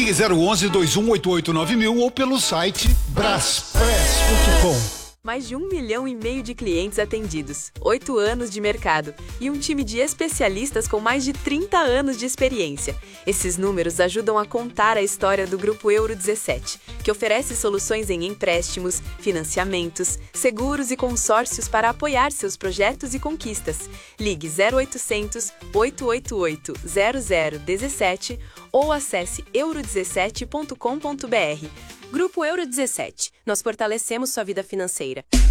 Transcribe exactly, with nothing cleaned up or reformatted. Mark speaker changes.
Speaker 1: Ligue zero onze, dois um oito oito nove mil ou pelo site braspress ponto com.
Speaker 2: Mais de um milhão e meio de clientes atendidos, oito anos de mercado e um time de especialistas com mais de trinta anos de experiência. Esses números ajudam a contar a história do Grupo Euro dezessete, que oferece soluções em empréstimos, financiamentos, seguros e consórcios para apoiar seus projetos e conquistas. Ligue zero oitocentos, oito oito oito, zero zero um sete ou acesse euro dezessete ponto com ponto br. Grupo Euro dezessete. Nós fortalecemos sua vida financeira.